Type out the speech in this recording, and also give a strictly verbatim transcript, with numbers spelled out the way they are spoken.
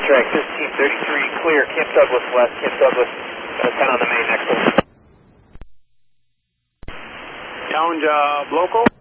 Track, this is Team thirty-three, clear, Camp Douglas West, Camp Douglas, uh, ten on the main, next one. Down job, local.